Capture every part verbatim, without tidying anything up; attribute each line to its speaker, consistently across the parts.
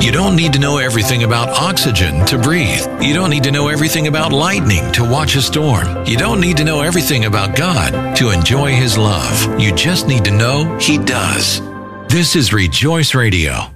Speaker 1: You don't need to know everything about oxygen to breathe. You don't need to know everything about lightning to watch a storm. You don't need to know everything about God to enjoy His love. You just need to know He does. This is Rejoice Radio.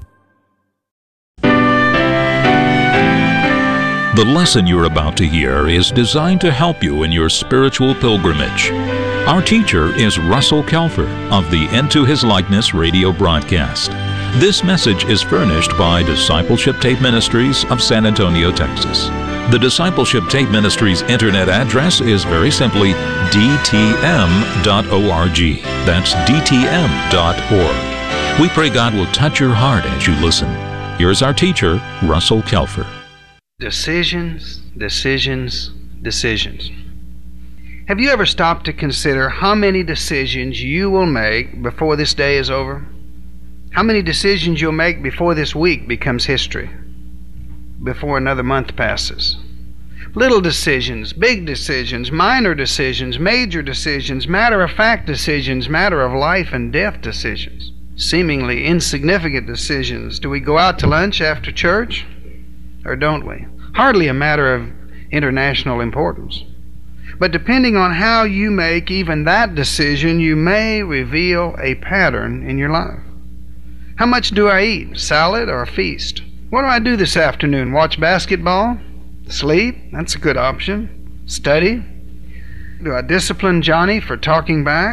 Speaker 2: The lesson you're about to hear is designed to help you in your spiritual pilgrimage. Our teacher is Russell Kelfer of the Into His Likeness radio broadcast. This message is furnished by Discipleship Tape Ministries of San Antonio, Texas. The Discipleship Tape Ministries internet address is very simply d t m dot org. That's d t m dot org. We pray God will touch your heart as you listen. Here's our teacher, Russell Kelfer.
Speaker 3: Decisions, decisions, decisions. Have you ever stopped to consider how many decisions you will make before this day is over? How many decisions you'll make before this week becomes history? Before another month passes? Little decisions, big decisions, minor decisions, major decisions, matter-of-fact decisions, matter of life and death decisions. Seemingly insignificant decisions. Do we go out to lunch after church? Or don't we? Hardly a matter of international importance. But depending on how you make even that decision, you may reveal a pattern in your life. How much do I eat? Salad or a feast? What do I do this afternoon? Watch basketball? Sleep? That's a good option. Study? Do I discipline Johnny for talking back?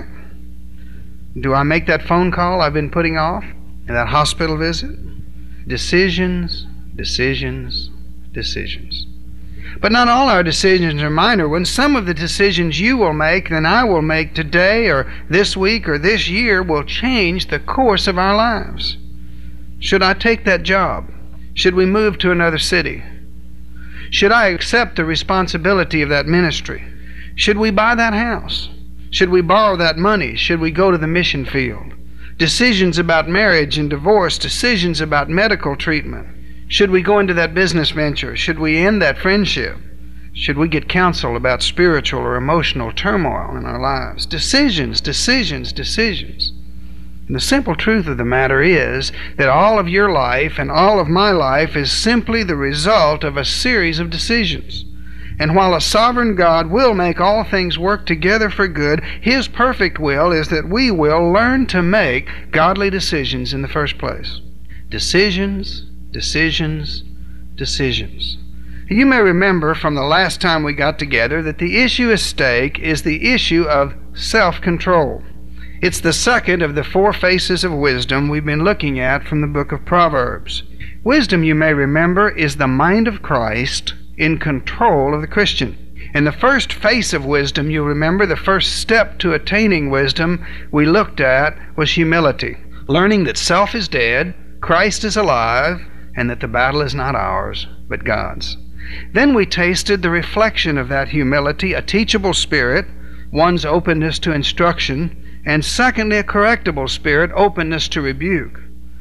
Speaker 3: Do I make that phone call I've been putting off? And that hospital visit? Decisions, decisions, decisions. But not all our decisions are minor ones. Some of the decisions you will make, then I will make today or this week or this year will change the course of our lives. Should I take that job? Should we move to another city? Should I accept the responsibility of that ministry? Should we buy that house? Should we borrow that money? Should we go to the mission field? Decisions about marriage and divorce, decisions about medical treatment. Should we go into that business venture? Should we end that friendship? Should we get counsel about spiritual or emotional turmoil in our lives? Decisions, decisions, decisions. And the simple truth of the matter is that all of your life and all of my life is simply the result of a series of decisions. And while a sovereign God will make all things work together for good, His perfect will is that we will learn to make godly decisions in the first place. Decisions, decisions, decisions. You may remember from the last time we got together that the issue at stake is the issue of self-control. It's the second of the four faces of wisdom we've been looking at from the book of Proverbs. Wisdom, you may remember, is the mind of Christ in control of the Christian. And the first face of wisdom, you remember, the first step to attaining wisdom we looked at was humility. Learning that self is dead, Christ is alive, and that the battle is not ours, but God's. Then we tasted the reflection of that humility, a teachable spirit, one's openness to instruction, and secondly, a correctable spirit, openness to rebuke.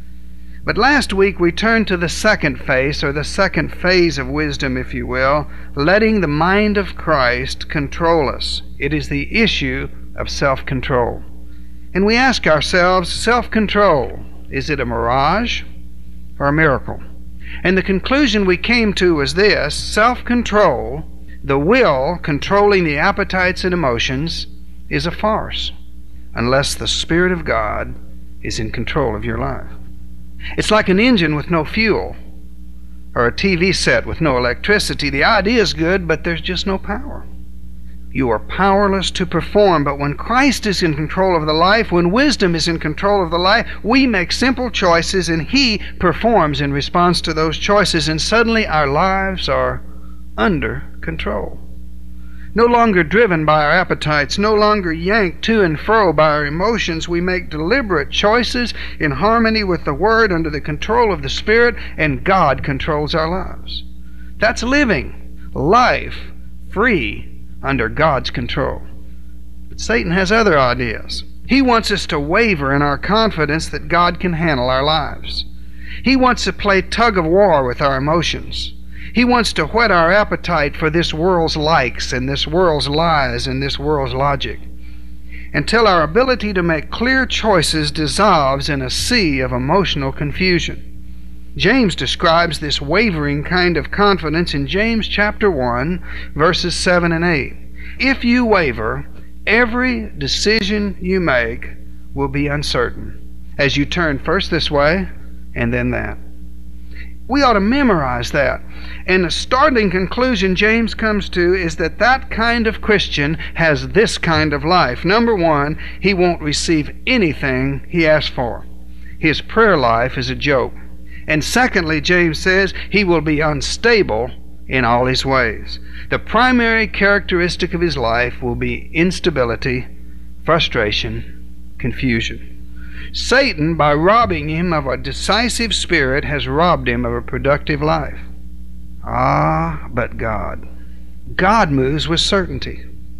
Speaker 3: But last week we turned to the second phase, or the second phase of wisdom, if you will, letting the mind of Christ control us. It is the issue of self-control. And we ask ourselves, self-control, is it a mirage or a miracle? And the conclusion we came to was this: self-control, the will controlling the appetites and emotions, is a farce unless the Spirit of God is in control of your life. It's like an engine with no fuel or a T V set with no electricity. The idea is good, but there's just no power. You are powerless to perform, but when Christ is in control of the life, when wisdom is in control of the life, we make simple choices and He performs in response to those choices, and suddenly our lives are under control. No longer driven by our appetites, no longer yanked to and fro by our emotions, we make deliberate choices in harmony with the Word under the control of the Spirit, and God controls our lives. That's living life free under God's control. But Satan has other ideas. He wants us to waver in our confidence that God can handle our lives. He wants to play tug of war with our emotions. He wants to whet our appetite for this world's likes and this world's lies and this world's logic, until our ability to make clear choices dissolves in a sea of emotional confusion. James describes this wavering kind of confidence in James chapter one, verses seven and eight. If you waver, every decision you make will be uncertain, as you turn first this way and then that. We ought to memorize that. And the startling conclusion James comes to is that that kind of Christian has this kind of life. Number one, he won't receive anything he asks for. His prayer life is a joke. And secondly, James says he will be unstable in all his ways. The primary characteristic of his life will be instability, frustration, confusion. Satan, by robbing him of a decisive spirit, has robbed him of a productive life. Ah, but God. God moves with certainty.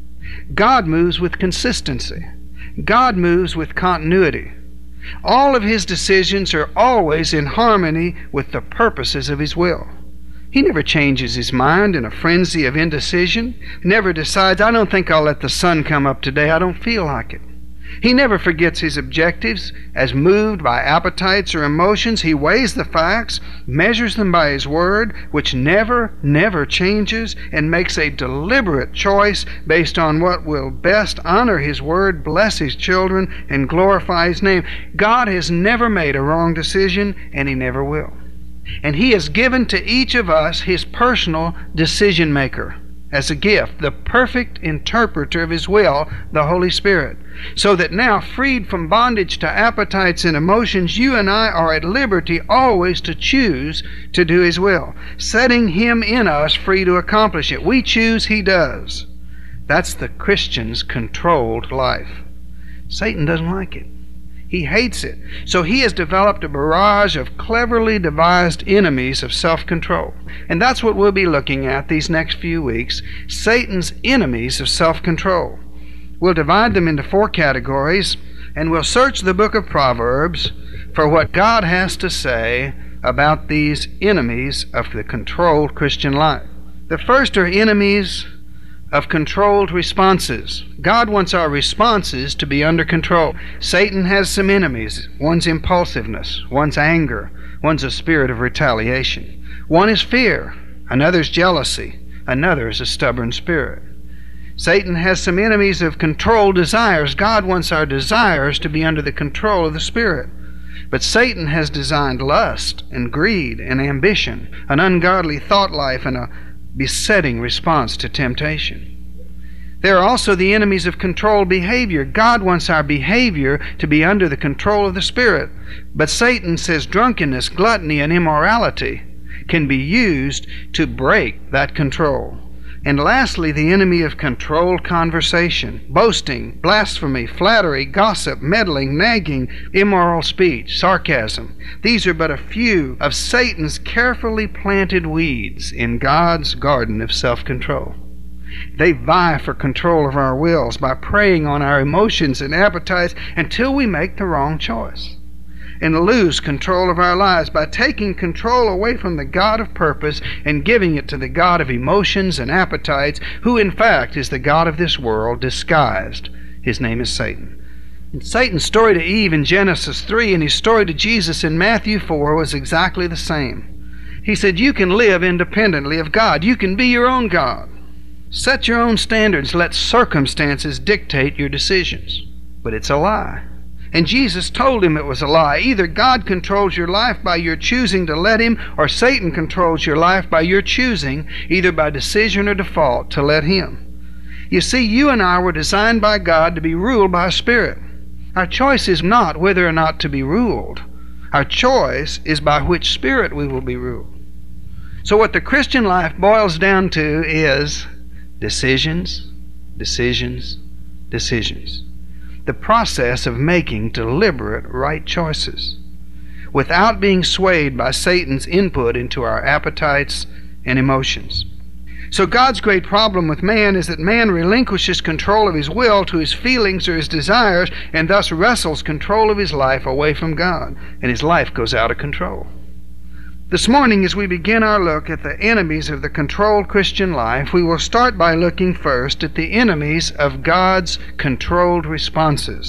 Speaker 3: God moves with consistency. God moves with continuity. All of his decisions are always in harmony with the purposes of his will. He never changes his mind in a frenzy of indecision. Never decides, I don't think I'll let the sun come up today. I don't feel like it. He never forgets his objectives as moved by appetites or emotions. He weighs the facts, measures them by his word, which never, never changes, and makes a deliberate choice based on what will best honor his word, bless his children, and glorify his name. God has never made a wrong decision, and he never will. And he has given to each of us his personal decision maker as a gift, the perfect interpreter of his will, the Holy Spirit. So that now, freed from bondage to appetites and emotions, you and I are at liberty always to choose to do his will, setting him in us free to accomplish it. We choose, he does. That's the Christian's controlled life. Satan doesn't like it. He hates it. So he has developed a barrage of cleverly devised enemies of self-control. And that's what we'll be looking at these next few weeks, Satan's enemies of self-control. We'll divide them into four categories, and we'll search the book of Proverbs for what God has to say about these enemies of the controlled Christian life. The first are enemies of controlled responses. God wants our responses to be under control. Satan has some enemies. One's impulsiveness, one's anger, one's a spirit of retaliation. One is fear, another's jealousy, another is a stubborn spirit. Satan has some enemies of controlled desires. God wants our desires to be under the control of the Spirit. But Satan has designed lust and greed and ambition, an ungodly thought life, and a besetting response to temptation. There are also the enemies of controlled behavior. God wants our behavior to be under the control of the Spirit. But Satan says drunkenness, gluttony, and immorality can be used to break that control. And lastly, the enemy of controlled conversation, boasting, blasphemy, flattery, gossip, meddling, nagging, immoral speech, sarcasm. These are but a few of Satan's carefully planted weeds in God's garden of self-control. They vie for control of our wills by preying on our emotions and appetites until we make the wrong choice, and lose control of our lives by taking control away from the God of purpose and giving it to the God of emotions and appetites, who in fact is the God of this world disguised. His name is Satan. And Satan's story to Eve in Genesis three and his story to Jesus in Matthew four was exactly the same. He said, you can live independently of God. You can be your own God. Set your own standards. Let circumstances dictate your decisions. But it's a lie. And Jesus told him it was a lie. Either God controls your life by your choosing to let him, or Satan controls your life by your choosing, either by decision or default, to let him. You see, you and I were designed by God to be ruled by a Spirit. Our choice is not whether or not to be ruled. Our choice is by which spirit we will be ruled. So what the Christian life boils down to is decisions, decisions, decisions. The process of making deliberate right choices without being swayed by Satan's input into our appetites and emotions. So God's great problem with man is that man relinquishes control of his will to his feelings or his desires, and thus wrestles control of his life away from God, and his life goes out of control. This morning, as we begin our look at the enemies of the controlled Christian life, we will start by looking first at the enemies of God's controlled responses.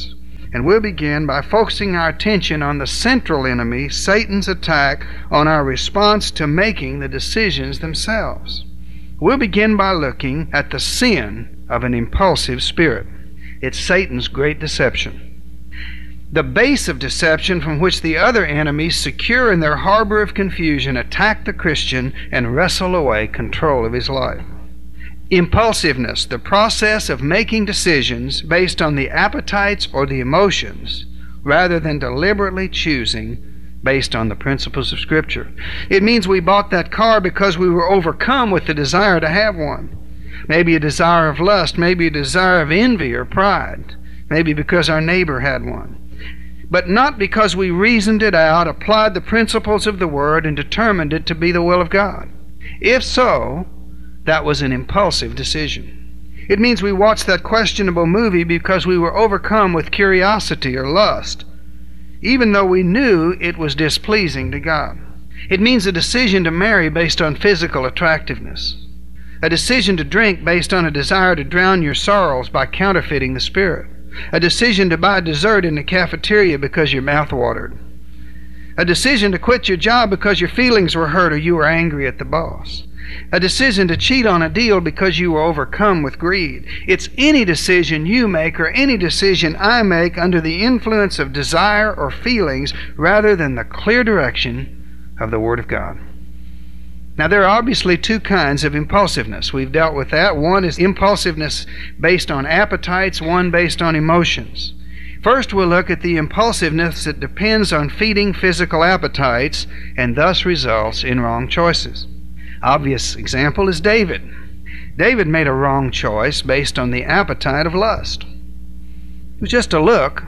Speaker 3: And we'll begin by focusing our attention on the central enemy, Satan's attack on our response to making the decisions themselves. We'll begin by looking at the sin of an impulsive spirit. It's Satan's great deception. The base of deception from which the other enemies, secure in their harbor of confusion, attack the Christian and wrestle away control of his life. Impulsiveness, the process of making decisions based on the appetites or the emotions, rather than deliberately choosing based on the principles of Scripture. It means we bought that car because we were overcome with the desire to have one. Maybe a desire of lust, maybe a desire of envy or pride, maybe because our neighbor had one. But not because we reasoned it out, applied the principles of the Word, and determined it to be the will of God. If so, that was an impulsive decision. It means we watched that questionable movie because we were overcome with curiosity or lust, even though we knew it was displeasing to God. It means a decision to marry based on physical attractiveness, a decision to drink based on a desire to drown your sorrows by counterfeiting the Spirit, a decision to buy dessert in the cafeteria because your mouth watered, a decision to quit your job because your feelings were hurt or you were angry at the boss, a decision to cheat on a deal because you were overcome with greed. It's any decision you make or any decision I make under the influence of desire or feelings rather than the clear direction of the Word of God. Now, there are obviously two kinds of impulsiveness. We've dealt with that. One is impulsiveness based on appetites, one based on emotions. First, we'll look at the impulsiveness that depends on feeding physical appetites and thus results in wrong choices. Obvious example is David. David made a wrong choice based on the appetite of lust. It was just a look,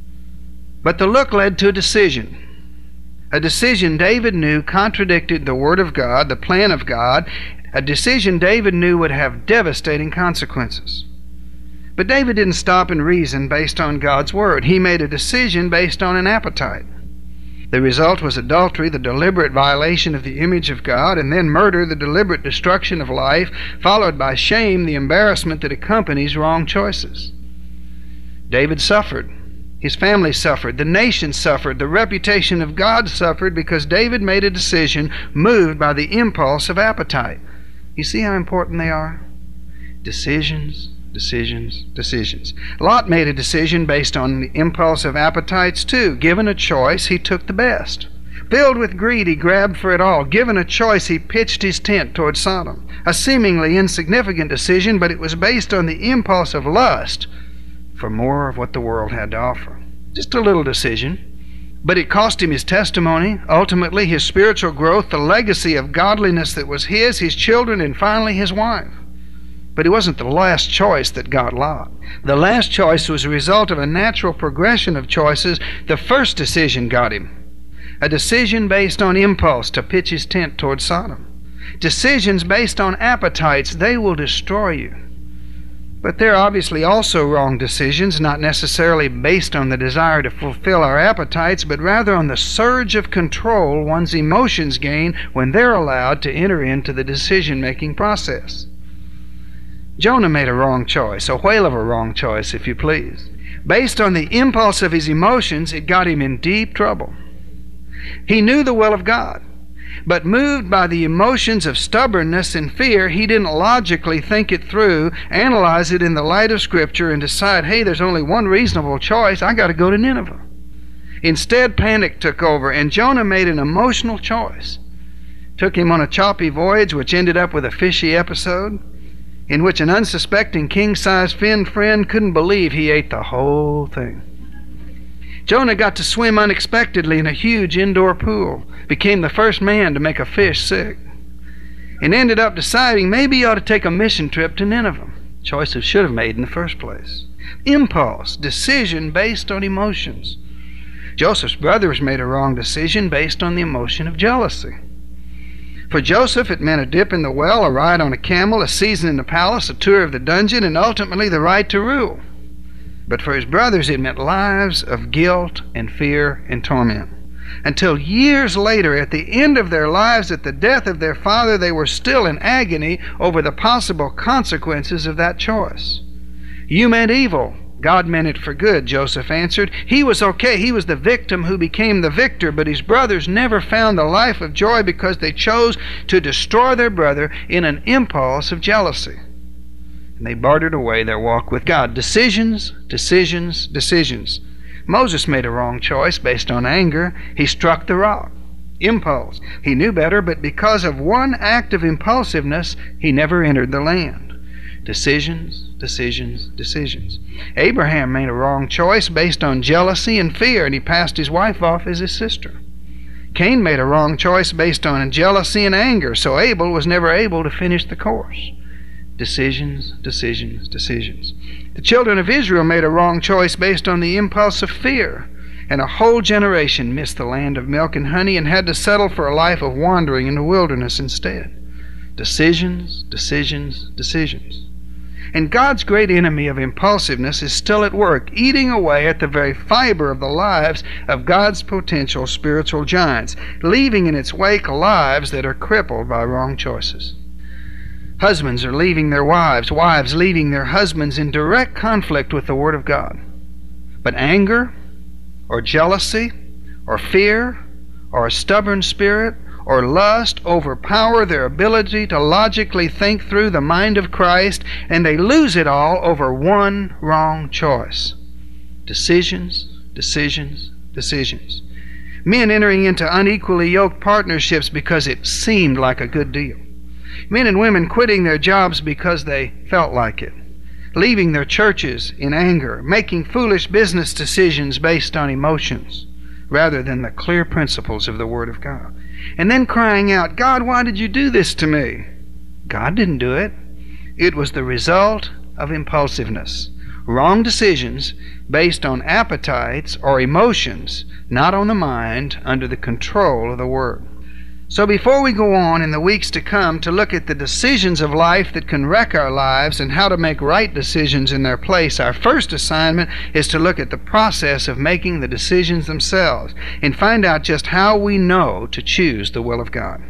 Speaker 3: but the look led to a decision. A decision David knew contradicted the Word of God, the plan of God, a decision David knew would have devastating consequences. But David didn't stop and reason based on God's Word. He made a decision based on an appetite. The result was adultery, the deliberate violation of the image of God, and then murder, the deliberate destruction of life, followed by shame, the embarrassment that accompanies wrong choices. David suffered. His family suffered. The nation suffered. The reputation of God suffered because David made a decision moved by the impulse of appetite. You see how important they are? Decisions, decisions, decisions. Lot made a decision based on the impulse of appetites too. Given a choice, he took the best. Filled with greed, he grabbed for it all. Given a choice, he pitched his tent toward Sodom. A seemingly insignificant decision, but it was based on the impulse of lust for more of what the world had to offer. Just a little decision, but it cost him his testimony, ultimately his spiritual growth, the legacy of godliness that was his, his children, and finally his wife. But it wasn't the last choice that got Lot. The last choice was a result of a natural progression of choices. The first decision got him. A decision based on impulse to pitch his tent toward Sodom. Decisions based on appetites, they will destroy you. But there are obviously also wrong decisions, not necessarily based on the desire to fulfill our appetites, but rather on the surge of control one's emotions gain when they're allowed to enter into the decision-making process. Jonah made a wrong choice, a whale of a wrong choice, if you please. Based on the impulse of his emotions, it got him in deep trouble. He knew the will of God, but moved by the emotions of stubbornness and fear, he didn't logically think it through, analyze it in the light of Scripture, and decide, hey, there's only one reasonable choice, I got to go to Nineveh. Instead, panic took over, and Jonah made an emotional choice. Took him on a choppy voyage, which ended up with a fishy episode, in which an unsuspecting king-sized fin friend couldn't believe he ate the whole thing. Jonah got to swim unexpectedly in a huge indoor pool, became the first man to make a fish sick, and ended up deciding maybe he ought to take a mission trip to Nineveh. Choice he should have made in the first place. Impulse, decision based on emotions. Joseph's brothers made a wrong decision based on the emotion of jealousy. For Joseph, it meant a dip in the well, a ride on a camel, a season in the palace, a tour of the dungeon, and ultimately the right to rule. But for his brothers, it meant lives of guilt and fear and torment. Until years later, at the end of their lives, at the death of their father, they were still in agony over the possible consequences of that choice. You meant evil, God meant it for good, Joseph answered. He was okay. He was the victim who became the victor, but his brothers never found the life of joy because they chose to destroy their brother in an impulse of jealousy. And they bartered away their walk with God. Decisions, decisions, decisions. Moses made a wrong choice based on anger. He struck the rock. Impulse. He knew better, but because of one act of impulsiveness, he never entered the land. Decisions, decisions, decisions. Abraham made a wrong choice based on jealousy and fear, and he passed his wife off as his sister. Cain made a wrong choice based on jealousy and anger, so Abel was never able to finish the course. Decisions, decisions, decisions. The children of Israel made a wrong choice based on the impulse of fear, and a whole generation missed the land of milk and honey and had to settle for a life of wandering in the wilderness instead. Decisions, decisions, decisions. And God's great enemy of impulsiveness is still at work, eating away at the very fiber of the lives of God's potential spiritual giants, leaving in its wake lives that are crippled by wrong choices. Husbands are leaving their wives, wives leaving their husbands in direct conflict with the Word of God. But anger, or jealousy, or fear, or a stubborn spirit, or lust overpower their ability to logically think through the mind of Christ, and they lose it all over one wrong choice. Decisions, decisions, decisions. Men entering into unequally yoked partnerships because it seemed like a good deal. Men and women quitting their jobs because they felt like it. Leaving their churches in anger, making foolish business decisions based on emotions rather than the clear principles of the Word of God. And then crying out, God, why did you do this to me? God didn't do it. It was the result of impulsiveness. Wrong decisions based on appetites or emotions, not on the mind, under the control of the Word. So before we go on in the weeks to come to look at the decisions of life that can wreck our lives and how to make right decisions in their place, our first assignment is to look at the process of making the decisions themselves and find out just how we know to choose the will of God.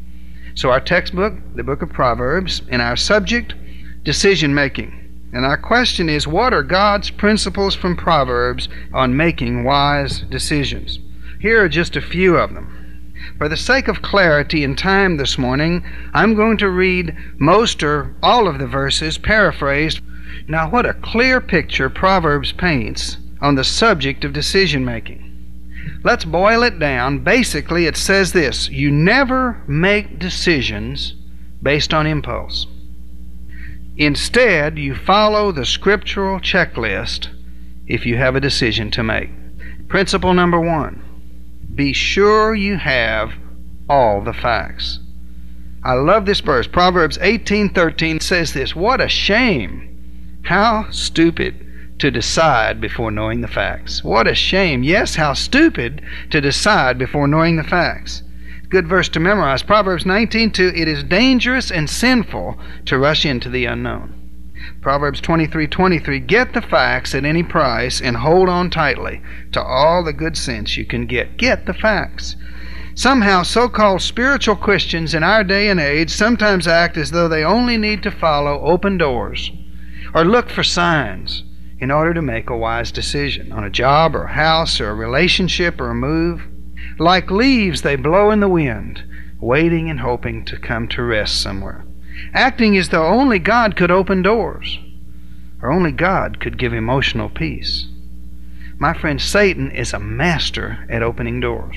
Speaker 3: So our textbook, the book of Proverbs, and our subject, decision making. And our question is, what are God's principles from Proverbs on making wise decisions? Here are just a few of them. For the sake of clarity and time this morning, I'm going to read most or all of the verses paraphrased. Now, what a clear picture Proverbs paints on the subject of decision making. Let's boil it down. Basically, it says this: you never make decisions based on impulse. Instead, you follow the scriptural checklist if you have a decision to make. Principle number one: be sure you have all the facts. I love this verse. Proverbs eighteen thirteen says this: what a shame! How stupid to decide before knowing the facts. What a shame. Yes, how stupid to decide before knowing the facts. Good verse to memorize. Proverbs nineteen two, it is dangerous and sinful to rush into the unknown. Proverbs twenty-three twenty-three, get the facts at any price and hold on tightly to all the good sense you can get. Get the facts. Somehow, so-called spiritual Christians in our day and age sometimes act as though they only need to follow open doors or look for signs in order to make a wise decision on a job or a house or a relationship or a move. Like leaves they blow in the wind, waiting and hoping to come to rest somewhere, acting as though only God could open doors or only God could give emotional peace. My friend, Satan is a master at opening doors.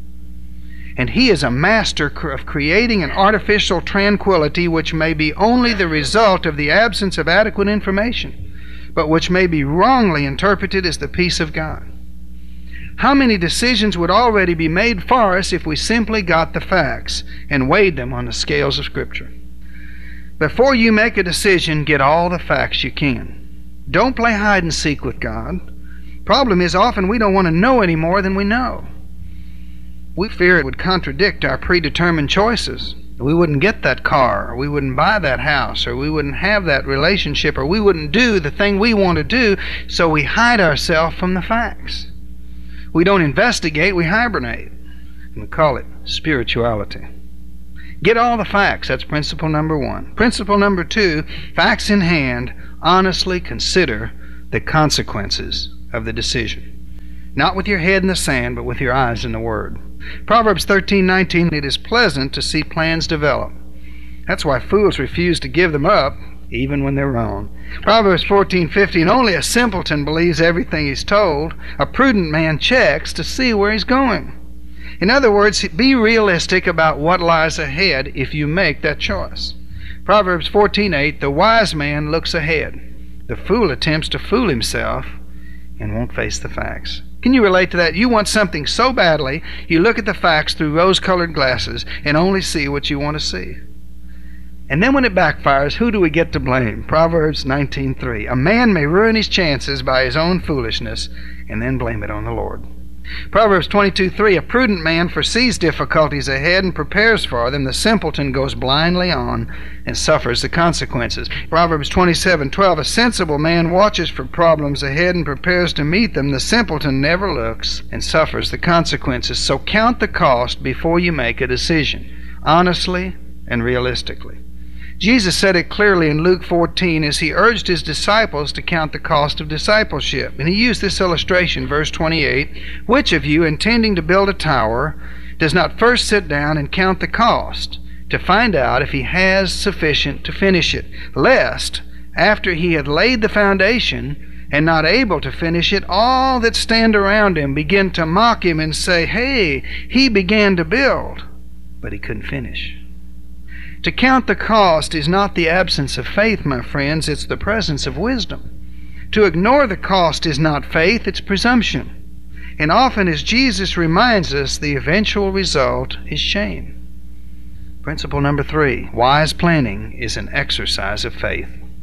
Speaker 3: And he is a master of creating an artificial tranquility which may be only the result of the absence of adequate information, but which may be wrongly interpreted as the peace of God. How many decisions would already be made for us if we simply got the facts and weighed them on the scales of Scripture? Before you make a decision, get all the facts you can. Don't play hide and seek with God. Problem is, often we don't want to know any more than we know. We fear it would contradict our predetermined choices. We wouldn't get that car, or we wouldn't buy that house, or we wouldn't have that relationship, or we wouldn't do the thing we want to do, so we hide ourselves from the facts. We don't investigate, we hibernate. And we call it spirituality. Get all the facts. That's principle number one. Principle number two, facts in hand, honestly consider the consequences of the decision. Not with your head in the sand, but with your eyes in the Word. Proverbs thirteen nineteen, it is pleasant to see plans develop. That's why fools refuse to give them up, even when they're wrong. Proverbs fourteen fifteen, only a simpleton believes everything he's told. A prudent man checks to see where he's going. In other words, be realistic about what lies ahead if you make that choice. Proverbs fourteen eight, the wise man looks ahead. The fool attempts to fool himself and won't face the facts. Can you relate to that? You want something so badly, you look at the facts through rose-colored glasses and only see what you want to see. And then when it backfires, who do we get to blame? Proverbs nineteen three, a man may ruin his chances by his own foolishness and then blame it on the Lord. Proverbs twenty-two three, a prudent man foresees difficulties ahead and prepares for them. The simpleton goes blindly on and suffers the consequences. Proverbs twenty-seven twelve, a sensible man watches for problems ahead and prepares to meet them. The simpleton never looks and suffers the consequences. So count the cost before you make a decision, honestly and realistically. Jesus said it clearly in Luke fourteen as he urged his disciples to count the cost of discipleship. And he used this illustration, verse twenty-eight, which of you, intending to build a tower, does not first sit down and count the cost to find out if he has sufficient to finish it, lest, after he had laid the foundation and not able to finish it, all that stand around him begin to mock him and say, hey, he began to build, but he couldn't finish. To count the cost is not the absence of faith, my friends, it's the presence of wisdom. To ignore the cost is not faith, it's presumption. And often, as Jesus reminds us, the eventual result is shame. Principle number three, wise planning is an exercise of faith.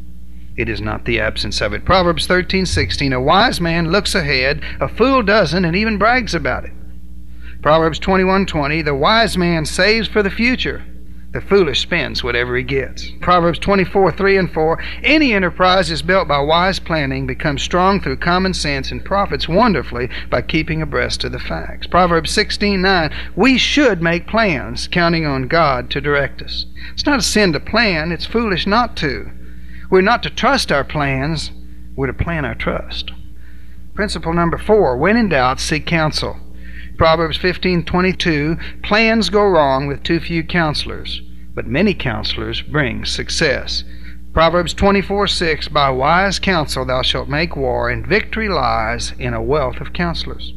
Speaker 3: It is not the absence of it. Proverbs thirteen sixteen, a wise man looks ahead, a fool doesn't and even brags about it. Proverbs twenty-one twenty, the wise man saves for the future. The foolish spends whatever he gets. Proverbs twenty-four three and four, any enterprise is built by wise planning, becomes strong through common sense, and profits wonderfully by keeping abreast of the facts. Proverbs sixteen nine, we should make plans, counting on God to direct us. It's not a sin to plan, it's foolish not to. We're not to trust our plans, we're to plan our trust. Principle number four, when in doubt, seek counsel. Proverbs fifteen twenty-two, plans go wrong with too few counselors, but many counselors bring success. Proverbs twenty-four six, by wise counsel thou shalt make war, and victory lies in a wealth of counselors.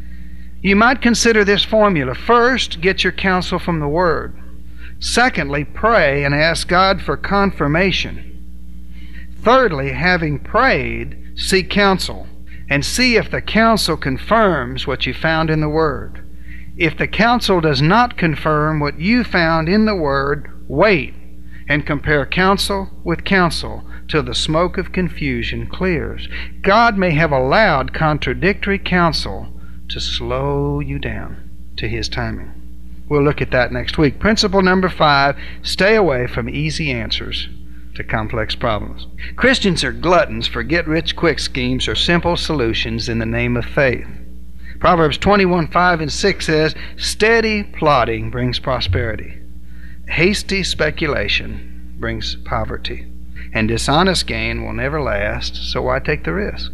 Speaker 3: You might consider this formula. First, get your counsel from the Word. Secondly, pray and ask God for confirmation. Thirdly, having prayed, seek counsel. And see if the counsel confirms what you found in the Word. If the counsel does not confirm what you found in the Word, wait and compare counsel with counsel till the smoke of confusion clears. God may have allowed contradictory counsel to slow you down to His timing. We'll look at that next week. Principle number five, stay away from easy answers to complex problems. Christians are gluttons for get-rich-quick schemes or simple solutions in the name of faith. Proverbs twenty-one five and six says, steady plodding brings prosperity. Hasty speculation brings poverty. And dishonest gain will never last, so why take the risk?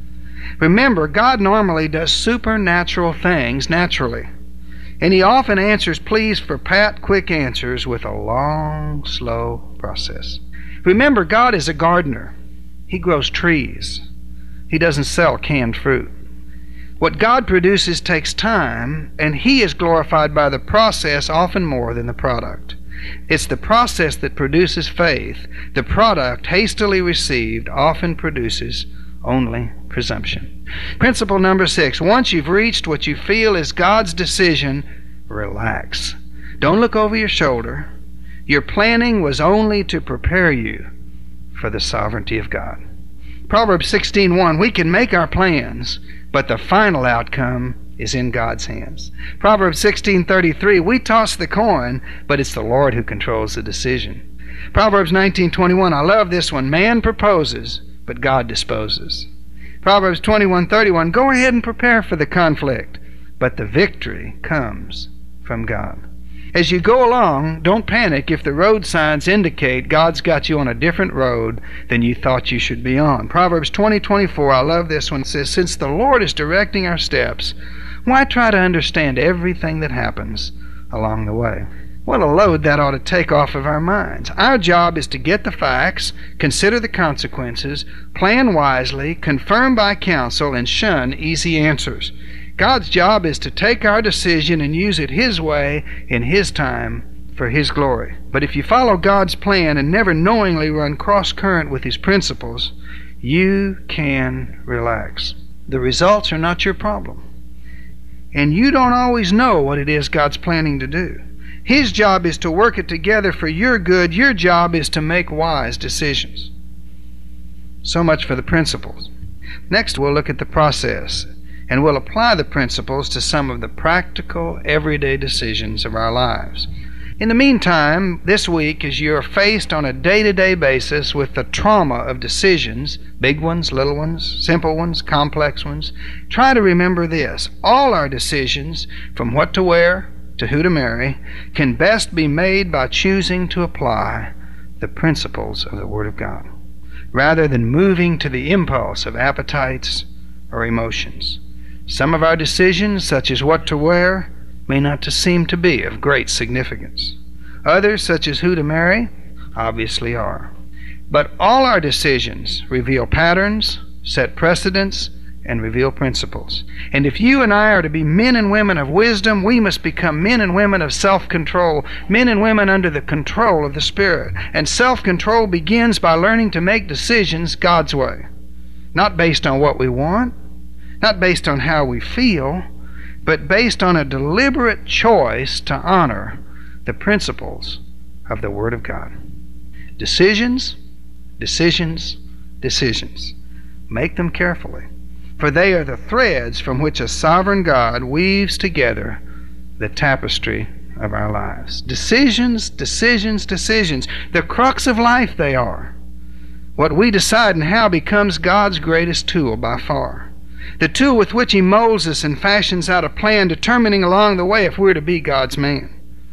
Speaker 3: Remember, God normally does supernatural things naturally. And He often answers pleas for pat, quick answers with a long, slow process. Remember, God is a gardener. He grows trees. He doesn't sell canned fruit. What God produces takes time, and He is glorified by the process often more than the product. It's the process that produces faith. The product, hastily received, often produces only presumption. Principle number six, once you've reached what you feel is God's decision, relax. Don't look over your shoulder. Your planning was only to prepare you for the sovereignty of God. Proverbs sixteen one, we can make our plans, but the final outcome is in God's hands. Proverbs sixteen thirty-three, we toss the coin, but it's the Lord who controls the decision. Proverbs nineteen twenty-one, I love this one, man proposes, but God disposes. Proverbs twenty-one thirty-one, go ahead and prepare for the conflict, but the victory comes from God. As you go along, don't panic if the road signs indicate God's got you on a different road than you thought you should be on. Proverbs twenty twenty-four, I love this one, says, since the Lord is directing our steps, why try to understand everything that happens along the way? What a load that ought to take off of our minds. Our job is to get the facts, consider the consequences, plan wisely, confirm by counsel, and shun easy answers. God's job is to take our decision and use it His way in His time for His glory. But if you follow God's plan and never knowingly run cross-current with His principles, you can relax. The results are not your problem. And you don't always know what it is God's planning to do. His job is to work it together for your good. Your job is to make wise decisions. So much for the principles. Next, we'll look at the process, and we'll apply the principles to some of the practical, everyday decisions of our lives. In the meantime, this week, as you're faced on a day-to-day basis with the trauma of decisions, big ones, little ones, simple ones, complex ones, try to remember this. All our decisions, from what to wear to who to marry, can best be made by choosing to apply the principles of the Word of God, rather than moving to the impulse of appetites or emotions. Some of our decisions, such as what to wear, may not seem to be of great significance. Others, such as who to marry, obviously are. But all our decisions reveal patterns, set precedents, and reveal principles. And if you and I are to be men and women of wisdom, we must become men and women of self-control, men and women under the control of the Spirit. And self-control begins by learning to make decisions God's way, not based on what we want, not based on how we feel, but based on a deliberate choice to honor the principles of the Word of God. Decisions, decisions, decisions. Make them carefully, for they are the threads from which a sovereign God weaves together the tapestry of our lives. Decisions, decisions, decisions. The crux of life they are. What we decide and how becomes God's greatest tool by far. The tool with which He molds us and fashions out a plan, determining along the way if we're to be God's man.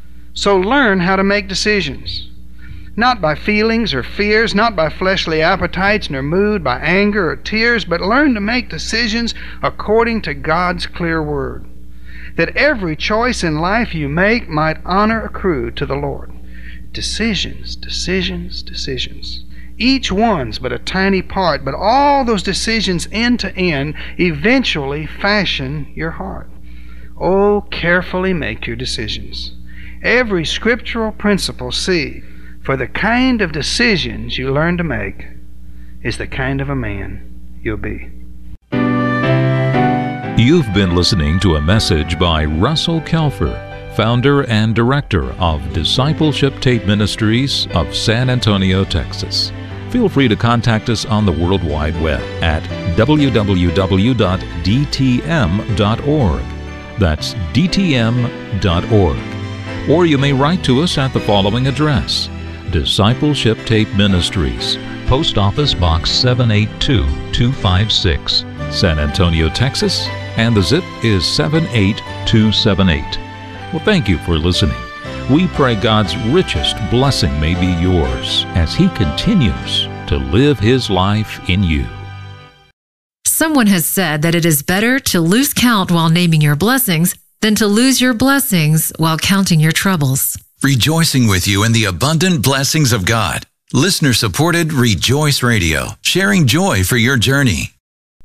Speaker 3: So learn how to make decisions. Not by feelings or fears, not by fleshly appetites nor moved by anger or tears, but learn to make decisions according to God's clear Word, that every choice in life you make might honor accrue to the Lord. Decisions, decisions, decisions. Each one's but a tiny part, but all those decisions end to end eventually fashion your heart. Oh, carefully make your decisions. Every scriptural principle, see, for the kind of decisions you learn to make is the kind of a man you'll be.
Speaker 2: You've been listening to a message by Russell Kelfer, founder and director of Discipleship Tape Ministries of San Antonio, Texas. Feel free to contact us on the World Wide Web at w w w dot d t m dot org. That's d t m dot org. Or you may write to us at the following address: Discipleship Tape Ministries, Post Office Box seven eight two two five six, San Antonio, Texas, and the zip is seven eight two seven eight. Well, thank you for listening. We pray God's richest blessing may be yours as He continues to live His life in you.
Speaker 4: Someone has said that it is better to lose count while naming your blessings than to lose your blessings while counting your troubles.
Speaker 1: Rejoicing with you in the abundant blessings of God. Listener-supported Rejoice Radio, sharing joy for your journey.